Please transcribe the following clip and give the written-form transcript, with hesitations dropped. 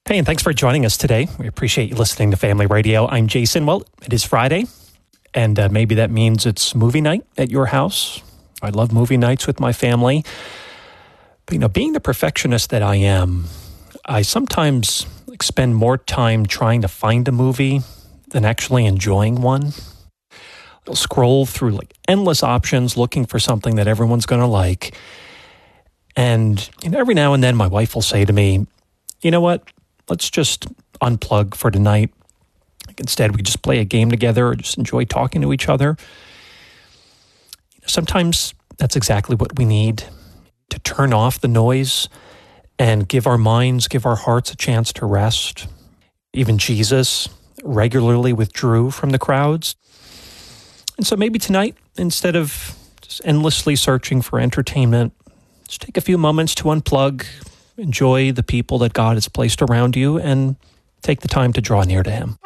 Hey, and thanks for joining us today. We appreciate you listening to Family Radio. I'm Jason. Well, it is Friday, and maybe that means it's movie night at your house. I love movie nights with my family. But, being the perfectionist that I am, I sometimes spend more time trying to find a movie than actually enjoying one. I'll scroll through endless options looking for something that everyone's going to like. And every now and then my wife will say to me, you know what? Let's just unplug for tonight. Instead, we just play a game together or just enjoy talking to each other. Sometimes that's exactly what we need, to turn off the noise and give our minds, give our hearts a chance to rest. Even Jesus regularly withdrew from the crowds. And so maybe tonight, instead of just endlessly searching for entertainment, just take a few moments to unplug, enjoy the people that God has placed around you, and take the time to draw near to Him.